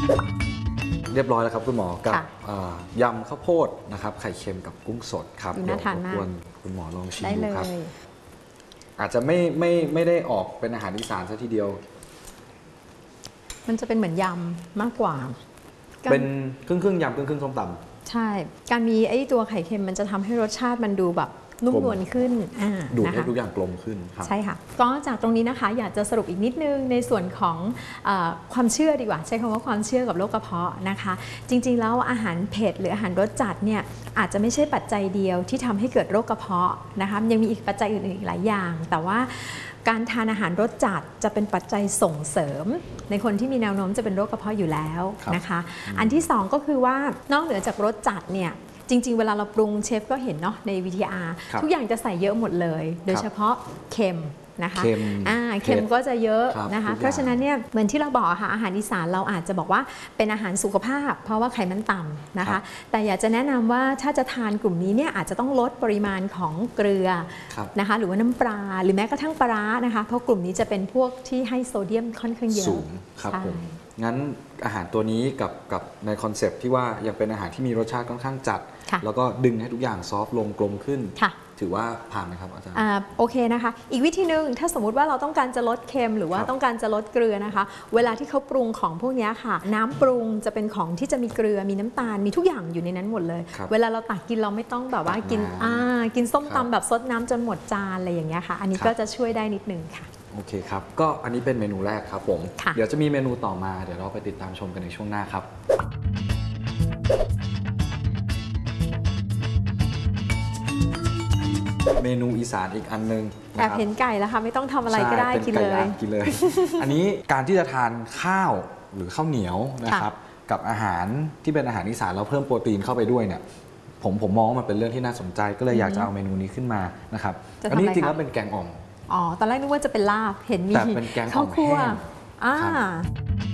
เรียบร้อยแล้วครับคุณหมอกับยำข้าวโพดนะครับไข่เค็มกับกุ้งสดครับเดี๋ยวรบกวนคุณหมอลองชิมดูครับอาจจะไม่ได้ออกเป็นอาหารอีสานซะทีเดียวมันจะเป็นเหมือนยำมากกว่าเป็นครึ่งยำครึ่งส้มตำใช่การมีไอ้ตัวไข่เค็มมันจะทำให้รสชาติมันดูแบบนุ่มนวลขึ้นดูให้ทุกอย่างกลมขึ้นครับใช่ค่ะก็จากตรงนี้นะคะอยากจะสรุปอีกนิดนึงในส่วนของความเชื่อดีกว่าใช้คำว่าความเชื่อกับโรคกระเพาะนะคะจริงๆแล้วอาหารเผ็ดหรืออาหารรสจัดเนี่ยอาจจะไม่ใช่ปัจจัยเดียวที่ทำให้เกิดโรคกระเพาะนะคะยังมีอีกปัจจัยอื่นๆอีกหลายอย่างแต่ว่าการทานอาหารรสจัดจะเป็นปัจจัยส่งเสริมในคนที่มีแนวโน้มจะเป็นโรคกระเพาะอยู่แล้วนะคะอันที่2ก็คือว่านอกเหนือจากรสจัดเนี่ยจริงๆเวลาเราปรุงเชฟก็เห็นเนาะใน VTR ทุกอย่างจะใส่เยอะหมดเลยโดยเฉพาะเค็มนะคะเค็มก็จะเยอะนะคะเพราะฉะนั้นเนี่ยเหมือนที่เราบอกค่ะอาหารอีสานเราอาจจะบอกว่าเป็นอาหารสุขภาพเพราะว่าไขมันต่ำนะคะแต่อยากจะแนะนำว่าถ้าจะทานกลุ่มนี้เนี่ยอาจจะต้องลดปริมาณของเกลือนะคะหรือว่าน้ำปลาหรือแม้กระทั่งปลาร้านะคะเพราะกลุ่มนี้จะเป็นพวกที่ให้โซเดียมค่อนข้างเยอะสูงครับผมงั้นอาหารตัวนี้กับในคอนเซปต์ที่ว่ายังเป็นอาหารที่มีรสชาติค่อนข้างจัดแล้วก็ดึงให้ทุกอย่างซอฟต์ลงกลมขึ้นถือว่าผ่านไหมครับอาจารย์โอเคนะคะอีกวิธีหนึ่งถ้าสมมุติว่าเราต้องการจะลดเค็มหรือว่าต้องการจะลดเกลือนะคะเวลาที่เขาปรุงของพวกนี้ค่ะน้ำปรุงจะเป็นของที่จะมีเกลือมีน้ำตาลมีทุกอย่างอยู่ในนั้นหมดเลยเวลาเราตักกินเราไม่ต้องแบบว่ากินส้มตำแบบซดน้ำจนหมดจานอะไรอย่างเงี้ยค่ะอันนี้ก็จะช่วยได้นิดนึงค่ะโอเคครับก็อันนี้เป็นเมนูแรกครับผมเดี๋ยวจะมีเมนูต่อมาเดี๋ยวเราไปติดตามชมกันในช่วงหน้าครับเมนูอีสานอีกอันนึงแอบเห็นไก่แล้วค่ะไม่ต้องทำอะไรก็ได้กินเลยอันนี้การที่จะทานข้าวหรือข้าวเหนียวนะครับกับอาหารที่เป็นอาหารอีสานแล้วเพิ่มโปรตีนเข้าไปด้วยเนี่ยผมมองว่ามันเป็นเรื่องที่น่าสนใจก็เลยอยากจะเอาเมนูนี้ขึ้นมานะครับอันนี้จริงๆแล้วเป็นแกงอ่อมตอนแรกนึกว่าจะเป็นลาบเห็นมีแต่เป็นแกงอ่อมแห้ง